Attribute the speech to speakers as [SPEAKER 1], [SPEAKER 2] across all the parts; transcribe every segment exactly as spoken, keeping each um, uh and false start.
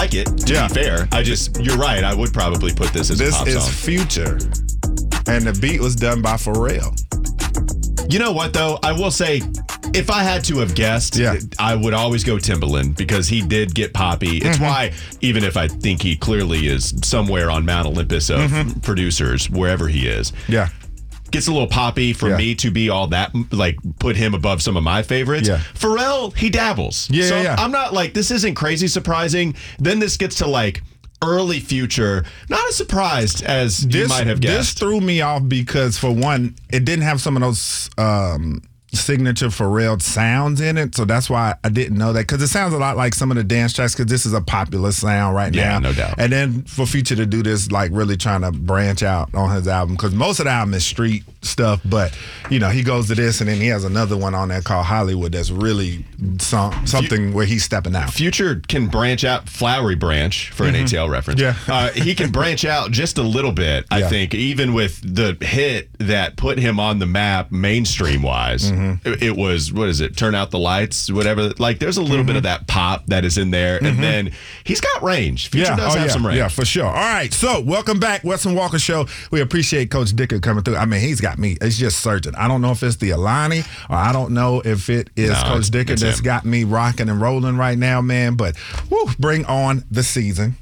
[SPEAKER 1] like it, to
[SPEAKER 2] Yeah.
[SPEAKER 1] be fair. I just, you're right. I would probably put this as
[SPEAKER 2] This
[SPEAKER 1] a pop
[SPEAKER 2] is
[SPEAKER 1] song.
[SPEAKER 2] Future. And the beat was done by Pharrell.
[SPEAKER 1] You know what, though? I will say, if I had to have guessed,
[SPEAKER 2] Yeah.
[SPEAKER 1] I would always go Timbaland because he did get poppy. It's
[SPEAKER 2] Mm-hmm.
[SPEAKER 1] why, even if I think he clearly is somewhere on Mount Olympus of
[SPEAKER 2] Mm-hmm.
[SPEAKER 1] producers, wherever he is,
[SPEAKER 2] Yeah.
[SPEAKER 1] gets a little poppy for
[SPEAKER 2] Yeah.
[SPEAKER 1] me to be all that, like, put him above some of my favorites.
[SPEAKER 2] Yeah.
[SPEAKER 1] Pharrell, he dabbles.
[SPEAKER 2] Yeah,
[SPEAKER 1] so
[SPEAKER 2] yeah, yeah.
[SPEAKER 1] I'm not like, this isn't crazy surprising. Then this gets to, like, early Future. Not as surprised as you
[SPEAKER 2] This,
[SPEAKER 1] might have
[SPEAKER 2] this
[SPEAKER 1] guessed.
[SPEAKER 2] threw me off because, for one, it didn't have some of those um, signature Pharrell sounds in it. So that's why I didn't know that. Because it sounds a lot like some of the dance tracks, because this is a popular sound right
[SPEAKER 1] Yeah,
[SPEAKER 2] now.
[SPEAKER 1] no doubt.
[SPEAKER 2] And then for Future to do this, like really trying to branch out on his album, because most of the album is street stuff, but you know, he goes to this and then he has another one on there called Hollywood that's really some, something where he's stepping out.
[SPEAKER 1] Future can branch out, Flowery Branch for an A T L reference.
[SPEAKER 2] Yeah.
[SPEAKER 1] uh, he can branch out just a little bit, I
[SPEAKER 2] Yeah.
[SPEAKER 1] think, even with the hit that put him on the map mainstream wise. It, it was, what is it, Turn Out the Lights, whatever. Like, there's a little bit of that pop that is in there. And then he's got range. Future
[SPEAKER 2] Yeah,
[SPEAKER 1] does
[SPEAKER 2] oh,
[SPEAKER 1] have
[SPEAKER 2] yeah,
[SPEAKER 1] some range.
[SPEAKER 2] yeah, for sure. All right, so welcome back, Weston Walker Show. We appreciate Coach Dicker coming through. I mean, he's got me. It's just certain. I don't know if it's the Alani or I don't know if it is
[SPEAKER 1] No,
[SPEAKER 2] Coach
[SPEAKER 1] it's-
[SPEAKER 2] Dicker
[SPEAKER 1] it's
[SPEAKER 2] that's
[SPEAKER 1] him.
[SPEAKER 2] got me rocking and rolling right now, man. But whew, bring on the season.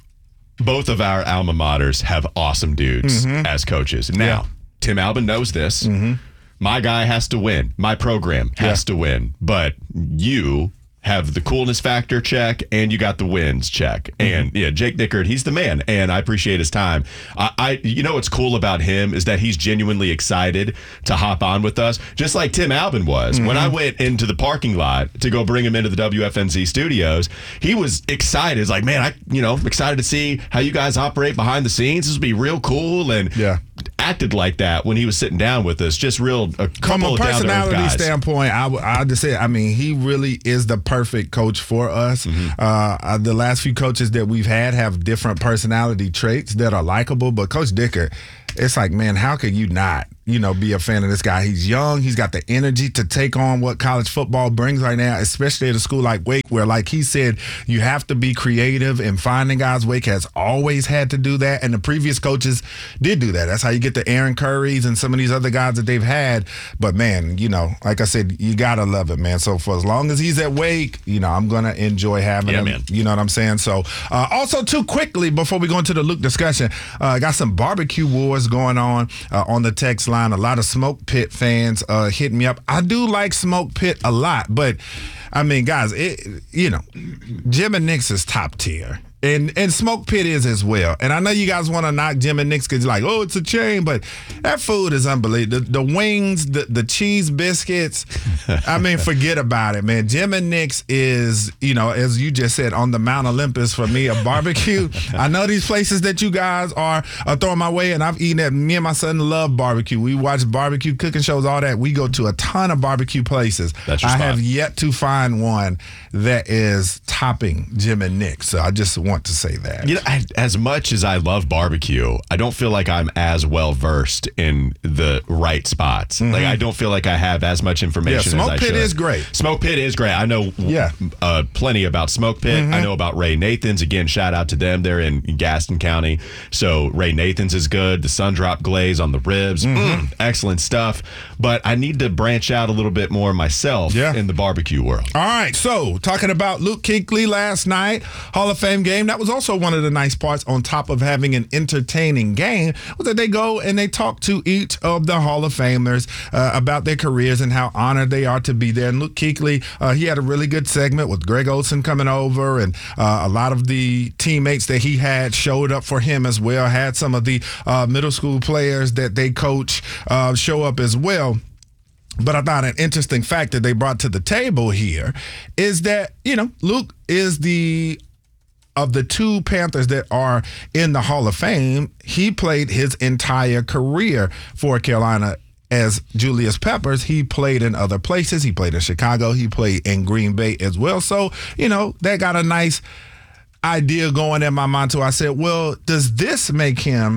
[SPEAKER 1] Both of our alma maters have awesome dudes as coaches. Now,
[SPEAKER 2] Yeah.
[SPEAKER 1] Tim Albin knows this. My guy has to win. My program has to win. But you have the coolness factor check and you got the wins check. And yeah, Jake Dickert, he's the man, and I appreciate his time. I, I you know what's cool about him is that he's genuinely excited to hop on with us, just like Tim Albin was. When I went into the parking lot to go bring him into the W F N Z studios, he was excited. He's like, man, I you know, I'm excited to see how you guys operate behind the scenes. This will be real cool. And
[SPEAKER 2] Yeah.
[SPEAKER 1] acted like that when he was sitting down with us. Just real a couple
[SPEAKER 2] From a
[SPEAKER 1] of down-to-earth
[SPEAKER 2] personality
[SPEAKER 1] guys.
[SPEAKER 2] standpoint, I, w- I just say, I mean, he really is the perfect coach for us.
[SPEAKER 1] Mm-hmm.
[SPEAKER 2] Uh, uh, the last few coaches that we've had have different personality traits that are likable, but Coach Dicker, it's like, man, how could you not, you know, be a fan of this guy? He's young. He's got the energy to take on what college football brings right now, especially at a school like Wake, where, like he said, you have to be creative in finding guys. Wake has always had to do that, and the previous coaches did do that. That's how you get the Aaron Currys and some of these other guys that they've had. But, man, you know, like I said, you got to love it, man. So for as long as he's at Wake, you know, I'm going to enjoy having
[SPEAKER 1] Yeah,
[SPEAKER 2] him.
[SPEAKER 1] man.
[SPEAKER 2] You know what I'm saying? So uh, also, too quickly, before we go into the Luke discussion, I uh, got some barbecue wars going on uh, on the text line. A lot of Smoke Pit fans uh, hitting me up. I do like Smoke Pit a lot, but I mean, guys, it, you know, Jim and Nick's is top tier. And and Smoke Pit is as well. And I know you guys want to knock Jim and Nick's because you're like, oh, it's a chain, but that food is unbelievable. The, the wings, the, the cheese biscuits, I mean, forget about it, man. Jim and Nick's is, you know, as you just said, on the Mount Olympus for me, a barbecue. I know these places that you guys are, are throwing my way, and I've eaten at. Me and my son love barbecue. We watch barbecue cooking shows, all that. We go to a ton of barbecue places.
[SPEAKER 1] That's your
[SPEAKER 2] I
[SPEAKER 1] spot.
[SPEAKER 2] have yet to find one that is topping Jim and Nick. So I just want to say that.
[SPEAKER 1] You know, I, as much as I love barbecue, I don't feel like I'm as well versed in the right spots. Like, I don't feel like I have as much information
[SPEAKER 2] Mm-hmm. Yeah,
[SPEAKER 1] as I
[SPEAKER 2] Smoke Pit
[SPEAKER 1] should.
[SPEAKER 2] is great.
[SPEAKER 1] Smoke Pit is great. I know
[SPEAKER 2] Yeah.
[SPEAKER 1] uh, plenty about Smoke Pit. I know about Ray Nathan's. Again, shout out to them. They're in Gaston County. So Ray Nathan's is good. The Sun Drop Glaze on the ribs. Mm, excellent stuff. But I need to branch out a little bit more myself
[SPEAKER 2] Yeah.
[SPEAKER 1] in the barbecue world.
[SPEAKER 2] All right, so talking about Luke Kuechly last night, Hall of Fame game. That was also one of the nice parts, on top of having an entertaining game, was that they go and they talk to each of the Hall of Famers uh, about their careers and how honored they are to be there. And Luke Kuechly, uh, he had a really good segment with Greg Olson coming over, and uh, a lot of the teammates that he had showed up for him as well. Had some of the uh, middle school players that they coach uh, show up as well. But I thought an interesting fact that they brought to the table here is that, you know, Luke is the, of the two Panthers that are in the Hall of Fame, he played his entire career for Carolina as Julius Peppers. He played in other places. He played in Chicago. He played in Green Bay as well. So, you know, that got a nice idea going in my mind too. I said, well, does this make him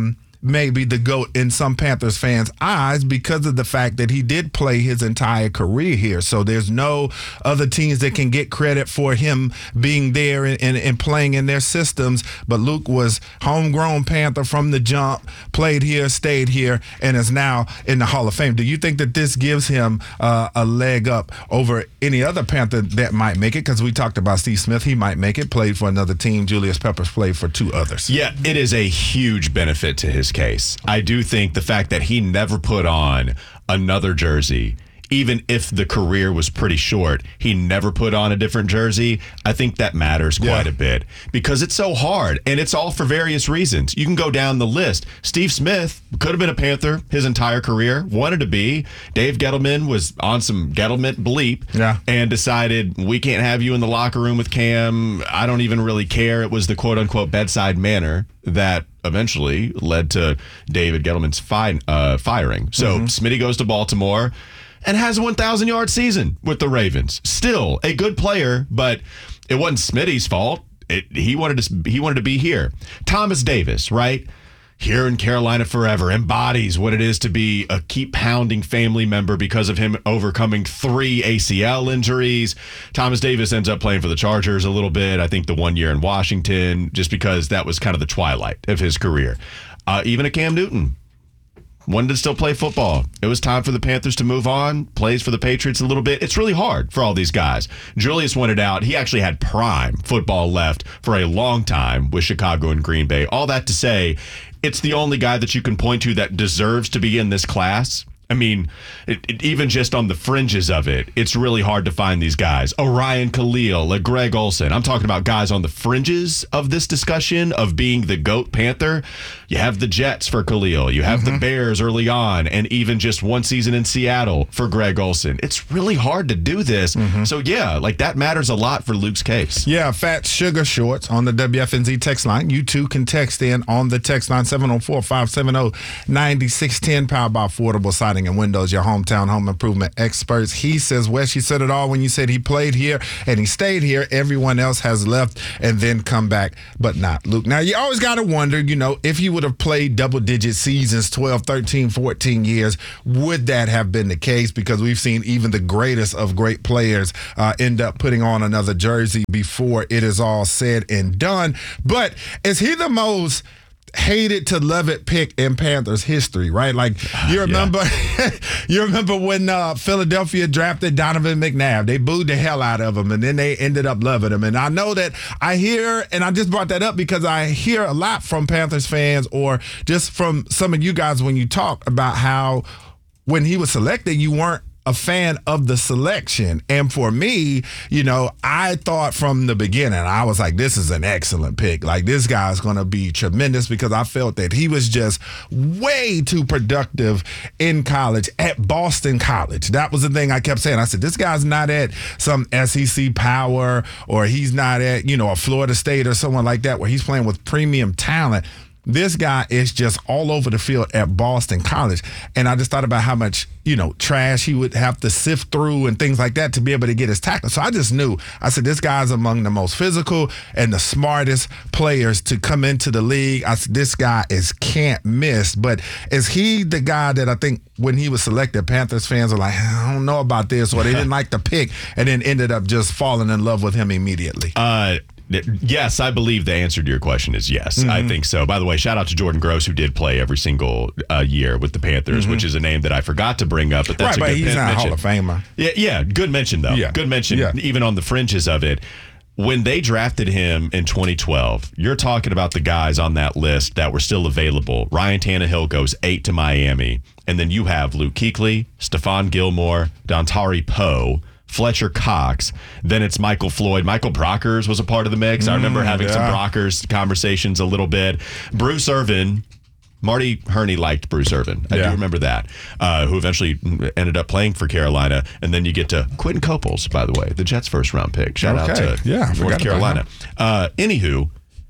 [SPEAKER 2] maybe the GOAT in some Panthers fans' eyes because of the fact that he did play his entire career here. So there's no other teams that can get credit for him being there and, and, and playing in their systems. But Luke was homegrown Panther from the jump, played here, stayed here, and is now in the Hall of Fame. Do you think that this gives him uh, a leg up over any other Panther that might make it? Because we talked about Steve Smith. He might make it, played for another team. Julius Peppers played for two others.
[SPEAKER 1] Yeah, it is a huge benefit to his case. I do think the fact that he never put on another jersey, even if the career was pretty short, he never put on a different jersey. I think that matters quite
[SPEAKER 2] Yeah.
[SPEAKER 1] a bit because it's so hard, and it's all for various reasons. You can go down the list. Steve Smith could have been a Panther his entire career, wanted to be. Dave Gettleman was on some Gettleman bleep
[SPEAKER 2] Yeah.
[SPEAKER 1] and decided, we can't have you in the locker room with Cam. I don't even really care. It was the quote-unquote bedside manner that eventually led to David Gettleman's fi- uh, firing. So mm-hmm. Smitty goes to Baltimore and has a one thousand yard season with the Ravens. Still a good player, but it wasn't Smitty's fault. It, he wanted to he wanted to be here. Thomas Davis, right? Here in Carolina forever, embodies what it is to be a keep pounding family member because of him overcoming three A C L injuries. Thomas Davis ends up playing for the Chargers a little bit. I think the one year in Washington, just because that was kind of the twilight of his career. Uh, even a Cam Newton wanted to still play football. It was time for the Panthers to move on, plays for the Patriots a little bit. It's really hard for all these guys. Julius wanted out. He actually had prime football left for a long time with Chicago and Green Bay. All that to say, it's the only guy that you can point to that deserves to be in this class. I mean, it, it, even just on the fringes of it, it's really hard to find these guys. A Ryan Khalil, a Greg Olsen. I'm talking about guys on the fringes of this discussion of being the GOAT Panther. You have the Jets for Khalil. You have mm-hmm. the Bears early on, and even just one season in Seattle for Greg Olsen. It's really hard to do this. Mm-hmm. So, yeah, like that matters a lot for Luke's case.
[SPEAKER 2] Yeah, Fat Sugar Shorts on the W F N Z text line. You too can text in on the text line seven oh four, five seven oh, nine six one oh, powered by Affordable Siding and Windows, your hometown home improvement experts. He says, Wes, you said it all when you said he played here and he stayed here. Everyone else has left and then come back, but not Luke. Now, you always got to wonder, you know, if he would have played double-digit seasons, twelve, thirteen, fourteen years, would that have been the case? Because we've seen even the greatest of great players uh, end up putting on another jersey before it is all said and done. But is he the most hated to love it pick in Panthers history, right? Like you remember, yeah. you remember when uh, Philadelphia drafted Donovan McNabb. They booed the hell out of him, and then they ended up loving him. And I know that I hear, and I just brought that up because I hear a lot from Panthers fans, or just from some of you guys when you talk about how when he was selected, you weren't a fan of the selection. And for me, you know, I thought from the beginning, I was like, this is an excellent pick. Like, this guy's going to be tremendous, because I felt that he was just way too productive in college at Boston College. That was the thing I kept saying. I said, this guy's not at some S E C power, or he's not at, you know, a Florida State or someone like that where he's playing with premium talent. This guy is just all over the field at Boston College. And I just thought about how much, you know, trash he would have to sift through and things like that to be able to get his tackle. So I just knew, I said, this guy's among the most physical and the smartest players to come into the league. I said, this guy is can't miss. But is he the guy that I think when he was selected, Panthers fans are like, I don't know about this, or they didn't like the pick, and then ended up just falling in love with him immediately?
[SPEAKER 1] Uh Yes, I believe the answer to your question is yes. Mm-hmm. I think so. By the way, shout out to Jordan Gross, who did play every single uh, year with the Panthers, mm-hmm. which is a name that I forgot to bring up. But that's
[SPEAKER 2] right,
[SPEAKER 1] a
[SPEAKER 2] but
[SPEAKER 1] good
[SPEAKER 2] he's not
[SPEAKER 1] mention.
[SPEAKER 2] a Hall of Famer.
[SPEAKER 1] Yeah, yeah, good mention though.
[SPEAKER 2] Yeah.
[SPEAKER 1] Good mention,
[SPEAKER 2] yeah.
[SPEAKER 1] even on the fringes of it. When they drafted him in twenty twelve, you're talking about the guys on that list that were still available. Ryan Tannehill goes eight to Miami, and then you have Luke Kuechly, Stephon Gilmore, Dontari Poe, Fletcher Cox, then it's Michael Floyd. Michael Brockers was a part of the mix. I remember having
[SPEAKER 2] yeah.
[SPEAKER 1] some Brockers conversations a little bit. Bruce Irvin, Marty Herney liked Bruce Irvin. I
[SPEAKER 2] yeah.
[SPEAKER 1] do remember that, uh, who eventually ended up playing for Carolina. And then you get to Quentin Coples, by the way, the Jets' first round pick. Shout
[SPEAKER 2] okay.
[SPEAKER 1] out to
[SPEAKER 2] yeah,
[SPEAKER 1] North Carolina. Uh, anywho,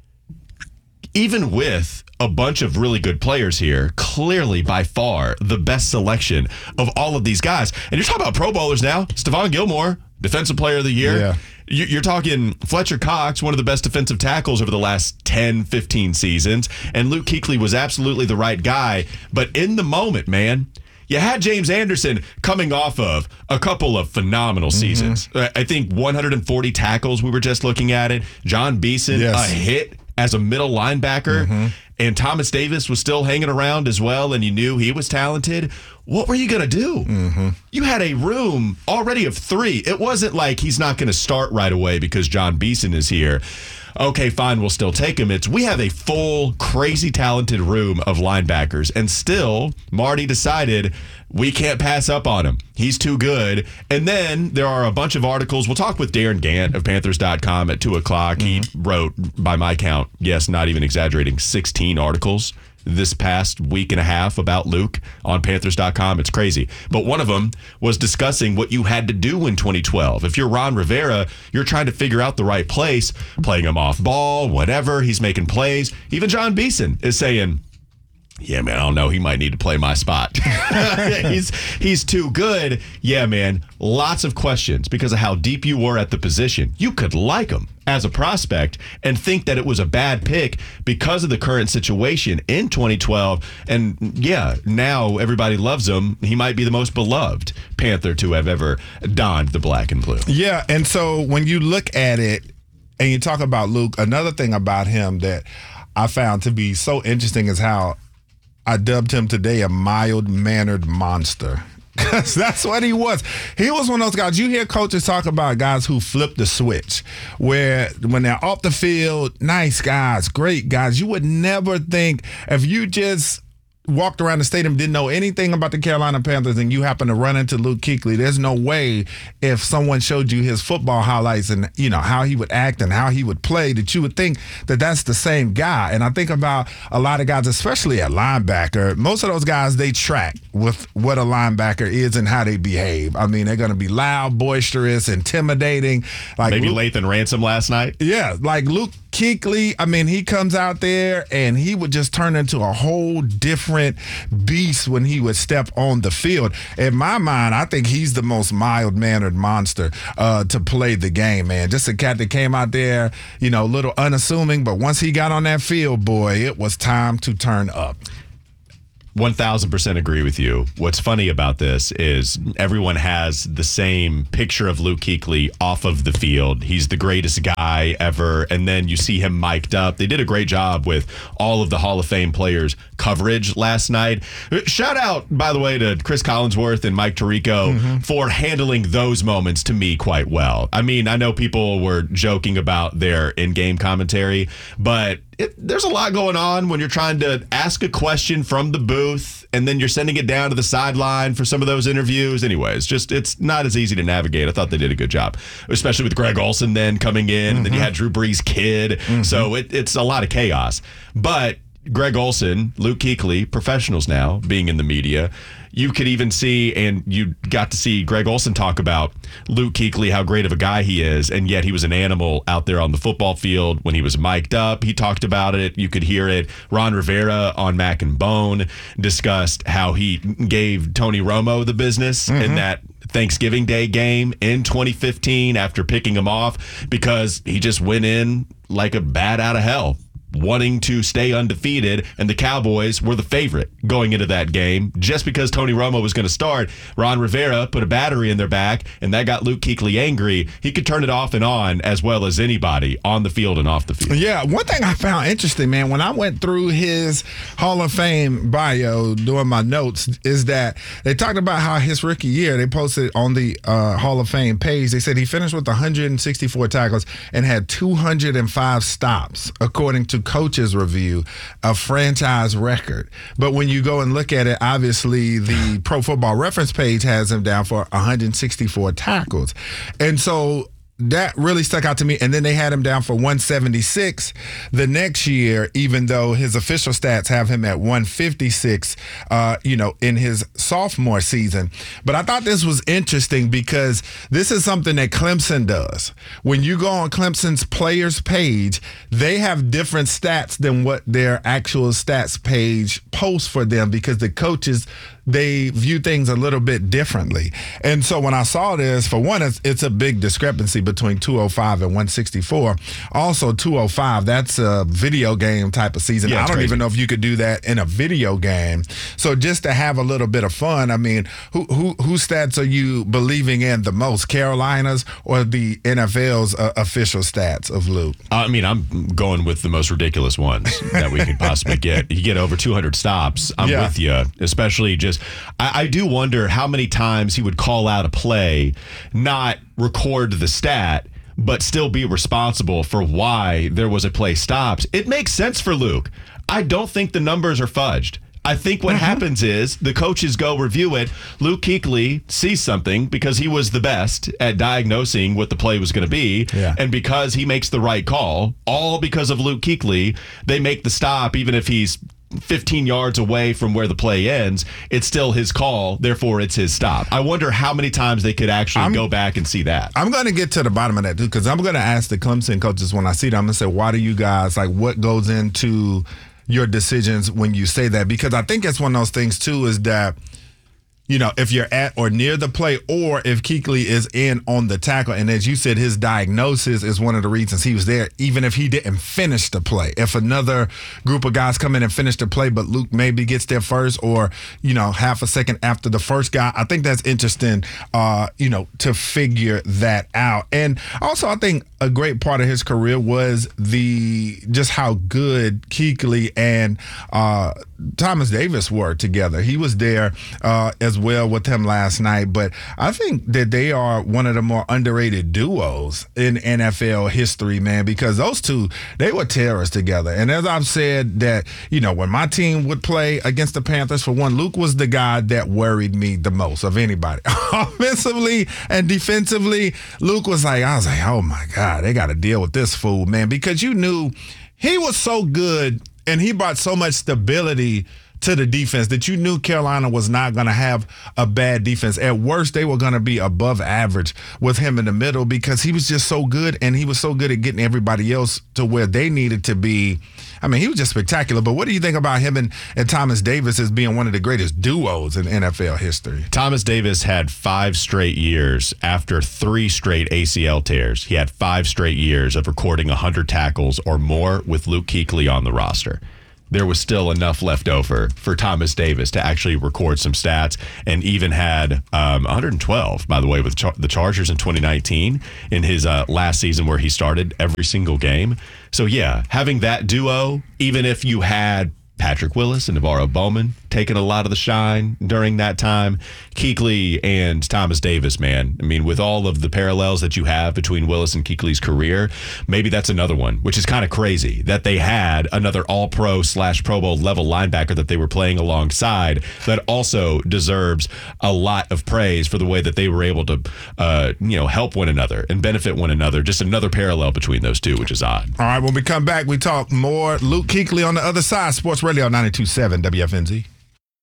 [SPEAKER 1] even with a bunch of really good players here, clearly by far the best selection of all of these guys. And you're talking about Pro Bowlers now. Stephon Gilmore, Defensive Player of the Year.
[SPEAKER 2] Yeah.
[SPEAKER 1] You're talking Fletcher Cox, one of the best defensive tackles over the last ten, fifteen seasons, and Luke Kuechly was absolutely the right guy. But in the moment, man, you had James Anderson coming off of a couple of phenomenal seasons. Mm-hmm. I think one hundred forty tackles, we were just looking at it. John Beeson, yes. a hit as a middle linebacker. Mm-hmm. And Thomas Davis was still hanging around as well, and you knew he was talented. What were you going to do? Mm-hmm. You had a room already of three. It wasn't like he's not going to start right away because John Beeson is here. Okay, fine, we'll still take him. It's we have a full, crazy talented room of linebackers, and still Marty decided we can't pass up on him. He's too good. And then there are a bunch of articles. We'll talk with Darren Gant of Panthers dot com at two o'clock. Mm-hmm. He wrote, by my count, yes, not even exaggerating, sixteen articles this past week and a half about Luke on Panthers dot com. It's crazy. But one of them was discussing what you had to do in twenty twelve. If you're Ron Rivera, you're trying to figure out the right place, playing him off ball, whatever. He's making plays. Even John Beeson is saying, yeah, man, I don't know. He might need to play my spot. he's he's too good. Yeah, man, lots of questions because of how deep you were at the position. You could like him as a prospect and think that it was a bad pick because of the current situation in twenty twelve. And yeah, now everybody loves him. He might be the most beloved Panther to have ever donned the black and blue.
[SPEAKER 2] Yeah, and so when you look at it and you talk about Luke, another thing about him that I found to be so interesting is how I dubbed him today a mild-mannered monster. Because that's what he was. He was one of those guys. You hear coaches talk about guys who flip the switch, where when they're off the field, nice guys, great guys. You would never think if you just walked around the stadium, didn't know anything about the Carolina Panthers, and you happen to run into Luke Kuechly, there's no way if someone showed you his football highlights and, you know, how he would act and how he would play that you would think that that's the same guy. And I think about a lot of guys, especially at linebacker, most of those guys, they track with what a linebacker is and how they behave. I mean, they're going to be loud, boisterous, intimidating. Like
[SPEAKER 1] Maybe
[SPEAKER 2] Luke,
[SPEAKER 1] Lathan Ransom last night.
[SPEAKER 2] Yeah, like Luke Kuechly, I mean, he comes out there and he would just turn into a whole different beast when he would step on the field. In my mind, I think he's the most mild-mannered monster uh, to play the game, man. Just a cat that came out there, you know, a little unassuming, but once he got on that field, boy, it was time to turn up.
[SPEAKER 1] one thousand percent agree with you. What's funny about this is everyone has the same picture of Luke Kuechly off of the field. He's the greatest guy ever. And then you see him mic'd up. They did a great job with all of the Hall of Fame players' coverage last night. Shout out, by the way, to Chris Collinsworth and Mike Tirico mm-hmm. for handling those moments to me quite well. I mean, I know people were joking about their in-game commentary, but It, there's a lot going on when you're trying to ask a question from the booth and then you're sending it down to the sideline for some of those interviews. Anyways, just it's not as easy to navigate. I thought they did a good job, especially with Greg Olsen then coming in, mm-hmm. and then you had Drew Brees' kid. Mm-hmm. So it, it's a lot of chaos. But Greg Olsen, Luke Kuechly, professionals now being in the media, you could even see, and you got to see Greg Olsen talk about Luke Kuechly, how great of a guy he is, and yet he was an animal out there on the football field when he was mic'd up. He talked about it. You could hear it. Ron Rivera on Mac and Bone discussed how he gave Tony Romo the business mm-hmm. in that Thanksgiving Day game in twenty fifteen after picking him off because he just went in like a bat out of hell, wanting to stay undefeated, and the Cowboys were the favorite going into that game. Just because Tony Romo was going to start, Ron Rivera put a battery in their back, and that got Luke Kuechly angry. He could turn it off and on as well as anybody on the field and off the field.
[SPEAKER 2] Yeah, one thing I found interesting, man, when I went through his Hall of Fame bio doing my notes, is that they talked about how his rookie year, they posted on the uh, Hall of Fame page, they said he finished with one hundred sixty-four tackles and had two hundred five stops, according to coach's review, a franchise record. But when you go and look at it, obviously the Pro Football Reference page has him down for one hundred sixty-four tackles. And so that really stuck out to me. And then they had him down for one seventy-six the next year, even though his official stats have him at one fifty-six, uh, you know, in his sophomore season. But I thought this was interesting because this is something that Clemson does. When you go on Clemson's players page, they have different stats than what their actual stats page posts for them because the coaches they view things a little bit differently. And so when I saw this, for one, it's, it's a big discrepancy between two oh five and one sixty-four. Also, two oh five, that's a video game type of season.
[SPEAKER 1] Yeah,
[SPEAKER 2] I don't
[SPEAKER 1] crazy.
[SPEAKER 2] even know if you could do that in a video game. So just to have a little bit of fun, I mean, who who whose stats are you believing in the most, Carolina's or the N F L's uh, official stats of Luke?
[SPEAKER 1] I mean, I'm going with the most ridiculous ones that we could possibly get. You get over two hundred stops. I'm
[SPEAKER 2] Yeah.
[SPEAKER 1] with you, especially just, I, I do wonder how many times he would call out a play, not record the stat, but still be responsible for why there was a play stopped. It makes sense for Luke. I don't think the numbers are fudged. I think what mm-hmm. happens is the coaches go review it. Luke Kuechly sees something because he was the best at diagnosing what the play was going to be.
[SPEAKER 2] Yeah.
[SPEAKER 1] And because he makes the right call, all because of Luke Kuechly, they make the stop even if he's fifteen yards away from where the play ends. It's still his call, therefore it's his stop. I wonder how many times they could actually I'm, go back and see that.
[SPEAKER 2] I'm going to get to the bottom of that, too, because I'm going to ask the Clemson coaches when I see them, I'm going to say, why do you guys, like, what goes into your decisions when you say that? Because I think it's one of those things, too, is that, you know, if you're at or near the play, or if Kuechly is in on the tackle, and as you said, his diagnosis is one of the reasons he was there, even if he didn't finish the play. If another group of guys come in and finish the play, but Luke maybe gets there first, or, you know, half a second after the first guy, I think that's interesting, uh, you know, to figure that out. And also, I think a great part of his career was the just how good Kuechly and uh, Thomas Davis were together. He was there uh, as well with him last night, but I think that they are one of the more underrated duos in N F L history, man, because those two, they were terrors together. And as I've said that, you know, when my team would play against the Panthers, for one, Luke was the guy that worried me the most of anybody. Offensively and defensively, Luke was like, I was like, oh my God, they got to deal with this fool, man, because you knew he was so good and he brought so much stability to the defense that you knew Carolina was not going to have a bad defense. At worst, they were going to be above average with him in the middle because he was just so good, and he was so good at getting everybody else to where they needed to be. I mean, he was just spectacular. But what do you think about him and, and Thomas Davis as being one of the greatest duos in N F L history?
[SPEAKER 1] Thomas Davis had five straight years after three straight A C L tears. He had five straight years of recording one hundred tackles or more with Luke Kuechly on the roster. There was still enough left over for Thomas Davis to actually record some stats, and even had um, one hundred twelve, by the way, with Char- the Chargers in twenty nineteen in his uh, last season where he started every single game. So, yeah, having that duo, even if you had Patrick Willis and Navarro Bowman taking a lot of the shine during that time, Kuechly and Thomas Davis, man. I mean, with all of the parallels that you have between Willis and Kuechly's career, maybe that's another one, which is kind of crazy that they had another all-pro slash Pro Bowl level linebacker that they were playing alongside that also deserves a lot of praise for the way that they were able to, uh, you know, help one another and benefit one another. Just another parallel between those two, which is odd.
[SPEAKER 2] All right, when we come back, we talk more Luke Kuechly on the other side. Sports Radio ninety-two point seven W F N Z.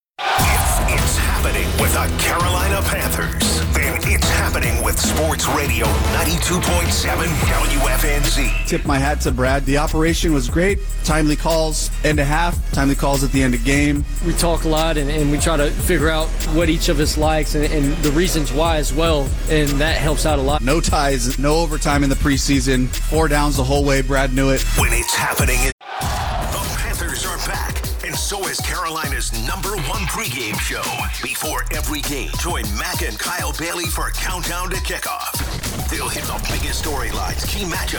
[SPEAKER 3] If it's happening with the Carolina Panthers, then it's happening with Sports Radio ninety-two point seven W F N Z.
[SPEAKER 4] Tip my hat to Brad. The operation was great. Timely calls, end of half, timely calls at the end of game.
[SPEAKER 5] We talk a lot, and, and we try to figure out what each of us likes and, and the reasons why as well, and that helps out a lot.
[SPEAKER 4] No ties, no overtime in the preseason. Four downs the whole way. Brad knew it.
[SPEAKER 3] When it's happening, it- the Panthers are back. And so is Carolina's number one pregame show. Before every game, join Mac and Kyle Bailey for Countdown to Kickoff. They'll hit the biggest storylines, key matchups,